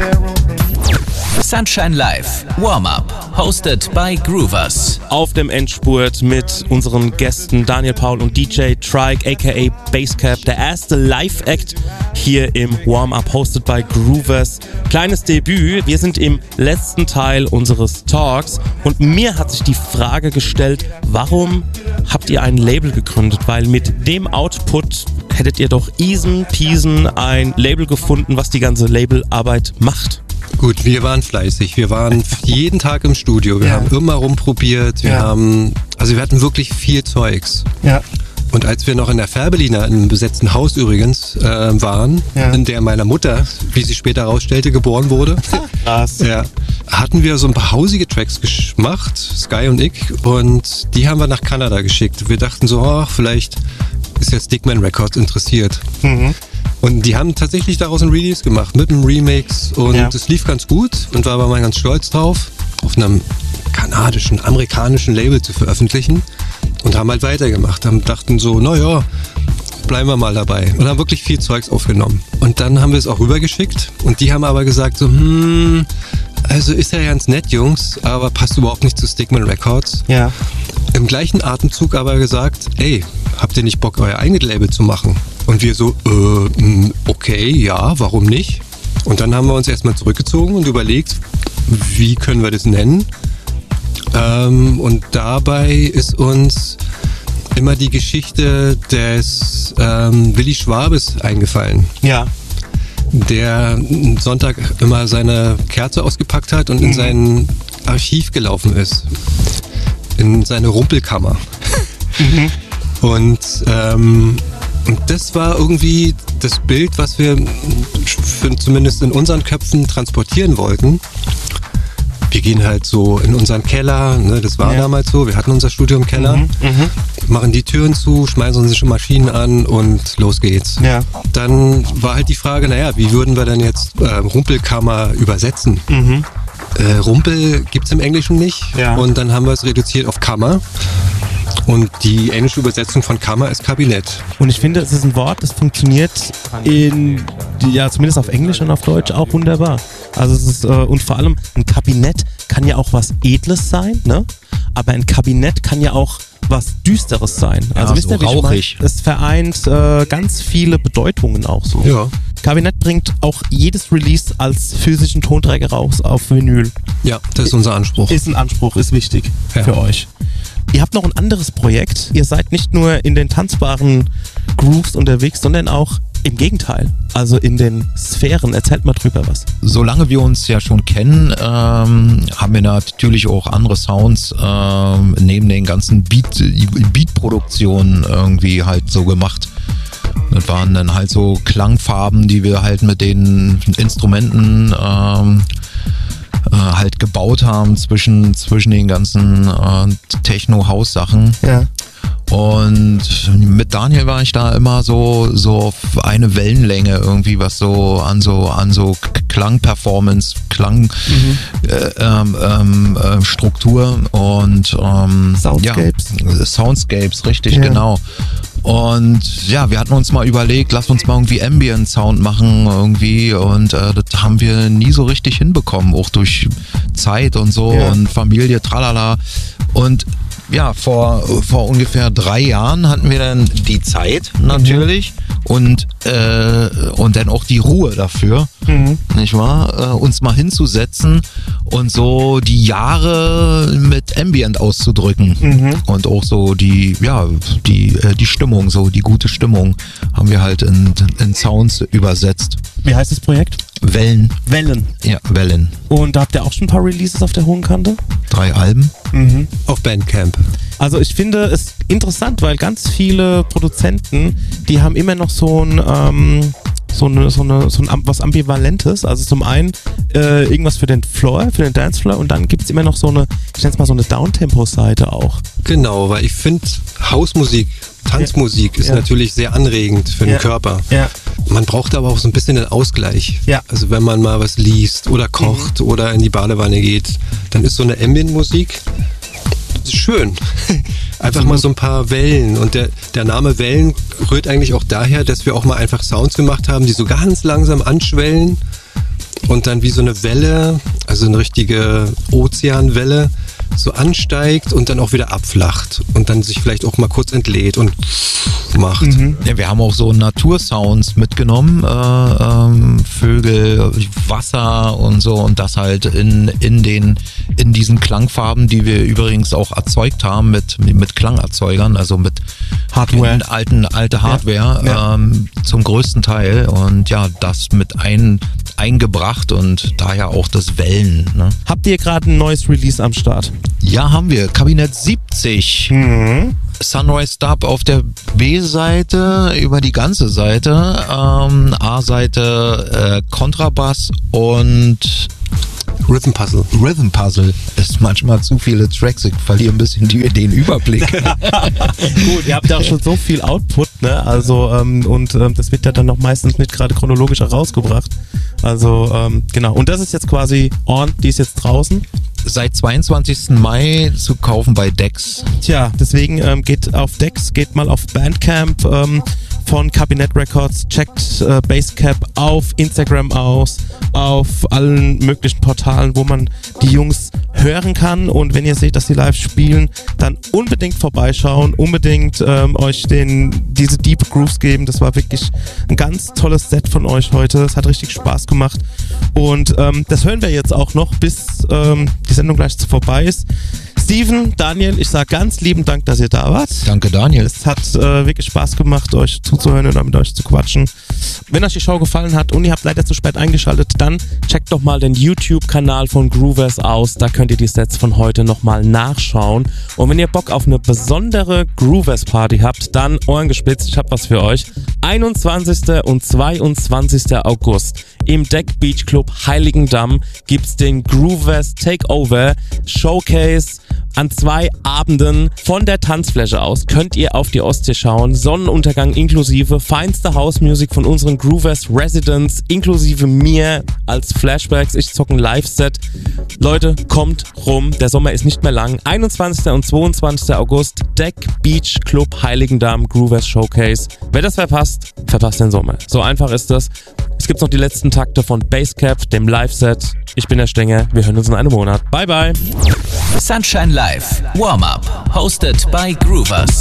Sunshine Live, Warm-Up, hosted by Groovers. Auf dem Endspurt mit unseren Gästen Daniel Paul und DJ Trike, aka Basscap, der erste Live-Act hier im Warm-Up, hosted by Groovers. Kleines Debüt, wir sind im letzten Teil unseres Talks und mir hat sich die Frage gestellt, warum habt ihr ein Label gegründet? Weil mit dem Output hättet ihr doch easy peasy ein Label gefunden, was die ganze Labelarbeit macht. Gut, wir waren fleißig. Wir waren jeden Tag im Studio. Wir haben immer rumprobiert. Wir hatten wirklich viel Zeugs. Ja. Und als wir noch in der Fährberliner, in einem besetzten Haus übrigens, waren, in der meiner Mutter, wie sie später herausstellte, geboren wurde, krass. Hatten wir so ein paar hausige Tracks gemacht, Sky und ich, und die haben wir nach Kanada geschickt. Wir dachten so, vielleicht ist jetzt Stickman Records interessiert. Mhm. Und die haben tatsächlich daraus ein Release gemacht mit einem Remix und es lief ganz gut und war aber mal ganz stolz drauf, auf einem kanadischen, amerikanischen Label zu veröffentlichen und haben halt weitergemacht. Dachten so, naja, bleiben wir mal dabei und haben wirklich viel Zeugs aufgenommen. Und dann haben wir es auch rübergeschickt und die haben aber gesagt so, also ist ja ganz nett, Jungs, aber passt überhaupt nicht zu Stickman Records. Ja. Im gleichen Atemzug aber gesagt, ey, habt ihr nicht Bock, euer eigenes Label zu machen? Und wir so, okay, ja, warum nicht? Und dann haben wir uns erstmal zurückgezogen und überlegt, wie können wir das nennen? Und dabei ist uns immer die Geschichte des Willi Schwabes eingefallen. Ja. Der Sonntag immer seine Kerze ausgepackt hat und in sein Archiv gelaufen ist. In seine Rumpelkammer. Und das war irgendwie das Bild, was wir zumindest in unseren Köpfen transportieren wollten. Wir gehen halt so in unseren Keller, ne, das war damals so, wir hatten unser Studio im Keller, machen die Türen zu, schmeißen unsere Maschinen an und los geht's. Ja. Dann war halt die Frage, naja, wie würden wir denn jetzt Rumpelkammer übersetzen? Rumpel gibt's im Englischen nicht und dann haben wir es reduziert auf Kammer. Und die englische Übersetzung von Kammer ist Kabinett. Und ich finde, es ist ein Wort, das funktioniert zumindest auf Englisch und auf Deutsch auch wunderbar. Also es ist, und vor allem ein Kabinett kann ja auch was Edles sein, ne? Aber ein Kabinett kann ja auch was Düsteres sein. Also wisst ihr, wie rauchig. Es vereint ganz viele Bedeutungen auch so. Ja. Kabinett bringt auch jedes Release als physischen Tonträger raus auf Vinyl. Ja, das ist unser Anspruch. Ist ein Anspruch, ist wichtig für euch. Ihr habt noch ein anderes Projekt. Ihr seid nicht nur in den tanzbaren Grooves unterwegs, sondern auch im Gegenteil. Also in den Sphären. Erzählt mal drüber was. Solange wir uns ja schon kennen, haben wir natürlich auch andere Sounds neben den ganzen Beat-Produktionen irgendwie halt so gemacht. Das waren dann halt so Klangfarben, die wir halt mit den Instrumenten halt gebaut haben zwischen den ganzen Techno-House-Sachen. Ja. Und mit Daniel war ich da immer so auf eine Wellenlänge irgendwie, was so an so Klang-Performance, Struktur und Soundscapes. Soundscapes, richtig, genau. Und ja, wir hatten uns mal überlegt, lass uns mal irgendwie Ambient Sound machen irgendwie und das haben wir nie so richtig hinbekommen, auch durch Zeit und so und Familie, tralala. Und ja, vor ungefähr 3 Jahren hatten wir dann die Zeit natürlich und dann auch die Ruhe dafür, nicht wahr? Uns mal hinzusetzen und so die Jahre mit Ambient auszudrücken und auch so die Stimmung, so die gute Stimmung haben wir halt in Sounds übersetzt. Wie heißt das Projekt? Wellen. Ja, Wellen. Und da habt ihr auch schon ein paar Releases auf der hohen Kante? 3 Alben. Auf Bandcamp. Also ich finde es interessant, weil ganz viele Produzenten, die haben immer noch so ein was Ambivalentes. Also zum einen irgendwas für den Floor, für den Dancefloor und dann gibt es immer noch so eine, ich nenne es mal so eine Downtempo-Seite auch. Genau, weil ich finde Hausmusik, Tanzmusik ist natürlich sehr anregend für den Körper. Ja. Man braucht aber auch so ein bisschen den Ausgleich. Ja. Also wenn man mal was liest oder kocht oder in die Badewanne geht, dann ist so eine Ambient-Musik schön. Einfach mal so ein paar Wellen. Und der Name Wellen rührt eigentlich auch daher, dass wir auch mal einfach Sounds gemacht haben, die so ganz langsam anschwellen und dann wie so eine Welle, also eine richtige Ozeanwelle, so ansteigt und dann auch wieder abflacht und dann sich vielleicht auch mal kurz entlädt und macht. Ja, wir haben auch so Natursounds mitgenommen, Vögel, Wasser und so, und das halt in diesen Klangfarben, die wir übrigens auch erzeugt haben mit Klangerzeugern, also mit Hardware. alte Hardware, zum größten Teil, und ja, das mit eingebracht und daher auch das Wellen. Ne? Habt ihr gerade ein neues Release am Start? Ja, haben wir. Kabinett 70. Sunrise Dub auf der B-Seite über die ganze Seite. A-Seite Kontrabass und Rhythm Puzzle. Rhythm Puzzle ist manchmal zu viele Tracks. Ich verliere ein bisschen den Überblick. Gut, ihr habt ja auch schon so viel Output, ne? Also, das wird ja dann noch meistens nicht gerade chronologisch herausgebracht. Also, genau. Und das ist jetzt quasi die ist jetzt draußen. Seit 22. Mai zu kaufen bei Dex. Tja, deswegen geht auf Dex, geht mal auf Bandcamp von Kabinett Records, checkt Basecap auf Instagram aus, auf allen möglichen Portalen, wo man die Jungs hören kann, und wenn ihr seht, dass sie live spielen, dann unbedingt vorbeischauen, unbedingt euch diese Deep Grooves geben. Das war wirklich ein ganz tolles Set von euch heute. Es hat richtig Spaß gemacht, und das hören wir jetzt auch noch, bis die Sendung gleich vorbei ist. Steven, Daniel, ich sage ganz lieben Dank, dass ihr da wart. Danke, Daniel. Es hat wirklich Spaß gemacht, euch zuzuhören und mit euch zu quatschen. Wenn euch die Show gefallen hat und ihr habt leider zu spät eingeschaltet, dann checkt doch mal den YouTube-Kanal von Groovers aus. Da könnt ihr die Sets von heute nochmal nachschauen. Und wenn ihr Bock auf eine besondere Groovers-Party habt, dann Ohren gespitzt, ich hab was für euch. 21. und 22. August im Deck Beach Club Heiligendamm gibt's den Groovers Takeover Showcase. An 2 Abenden von der Tanzfläche aus könnt ihr auf die Ostsee schauen. Sonnenuntergang inklusive, feinste Housemusik von unseren Groovers Residents, inklusive mir als Flashbacks. Ich zocke ein Live-Set. Leute, kommt rum, der Sommer ist nicht mehr lang. 21. und 22. August, Deck Beach Club Heiligendamm Groovers Showcase. Wer das verpasst, verpasst den Sommer. So einfach ist das. Es gibt noch die letzten Takte von Basecap, dem Live-Set. Ich bin der Stenger, wir hören uns in einem Monat. Bye bye. Sunshine Live Warm-Up, hosted by Groovers.